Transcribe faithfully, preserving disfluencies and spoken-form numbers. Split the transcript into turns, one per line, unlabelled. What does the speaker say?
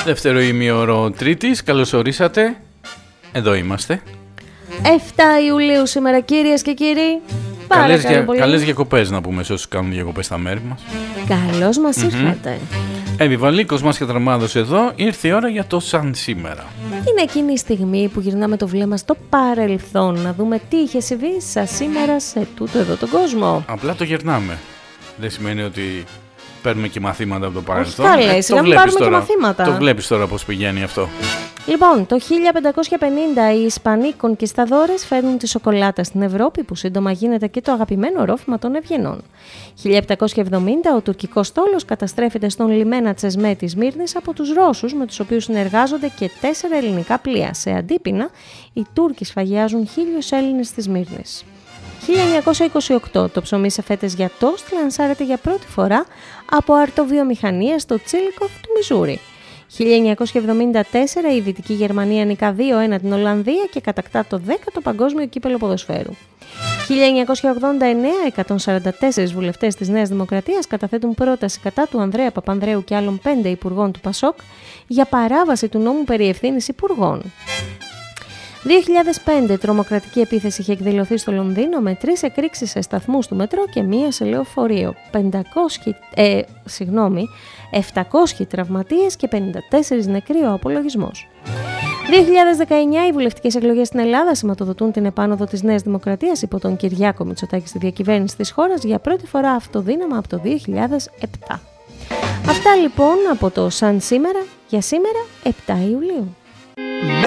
Δεύτερο ημίωρο Τρίτης, καλώς ορίσατε. Εδώ είμαστε.
εφτά Ιουλίου σήμερα, κυρίες και κύριοι.
Καλές, για, καλές διακοπές να πούμε σε όσους κάνουν διακοπές στα μέρη μας.
Καλώς μας mm-hmm. ήρθατε.
Επιβαλίκος μας και Τραμάδος εδώ, ήρθε η ώρα για το σαν σήμερα.
Είναι εκείνη η στιγμή που γυρνάμε το βλέμμα στο παρελθόν να δούμε τι είχε συμβεί σαν σήμερα σε τούτο εδώ τον κόσμο.
Απλά το γυρνάμε. Δεν σημαίνει ότι παίρνουμε και μαθήματα από το παρελθόν.
Όχι καλές, να μην πάρουμε και μαθήματα.
Το βλέπεις τώρα πώς πηγαίνει αυτό.
Λοιπόν, το χίλια πεντακόσια πενήντα οι Ισπανοί κονκισταδόρες φέρνουν τη σοκολάτα στην Ευρώπη, που σύντομα γίνεται και το αγαπημένο ρόφημα των Ευγενών. χίλια επτακόσια εβδομήντα ο τουρκικός στόλος καταστρέφεται στον λιμένα Τσεσμέ της Σμύρνης από τους Ρώσους, με τους οποίους συνεργάζονται και τέσσερα ελληνικά πλοία. Σε αντίπεινα, οι Τούρκοι σφαγιάζουν χίλιους Έλληνες της Σμύρνης. χίλια εννιακόσια είκοσι οκτώ το ψωμί σε φέτες για τόστ λανσάρεται για πρώτη φορά από αρτοβιομηχανία στο Τσίλικοφ του Μιζούρι. χίλια εννιακόσια εβδομήντα τέσσερα η Δυτική Γερμανία νικά δύο ένα την Ολλανδία και κατακτά το δέκατο παγκόσμιο κύπελλο ποδοσφαίρου. χίλια εννιακόσια ογδόντα εννέα εκατόν σαράντα τέσσερα βουλευτές της Νέας Δημοκρατίας καταθέτουν πρόταση κατά του Ανδρέα Παπανδρέου και άλλων πέντε υπουργών του Πασόκ για παράβαση του νόμου περί ευθύνης υπουργών. δύο χιλιάδες πέντε τρομοκρατική επίθεση είχε εκδηλωθεί στο Λονδίνο με τρεις εκρήξεις σε σταθμούς του μετρό και μία σε λεωφορείο. πεντακόσιοι, ε, συγγνώμη, επτακόσιοι τραυματίες και πενήντα τέσσερις νεκροί ο απολογισμός. δύο χιλιάδες δεκαεννέα οι βουλευτικές εκλογές στην Ελλάδα σηματοδοτούν την επάνωδο της Νέας Δημοκρατίας υπό τον Κυριάκο Μητσοτάκη στη διακυβέρνηση της χώρας για πρώτη φορά αυτοδύναμα από το δύο χιλιάδες επτά. Αυτά λοιπόν από το σαν σήμερα για σήμερα επτά Ιουλίου.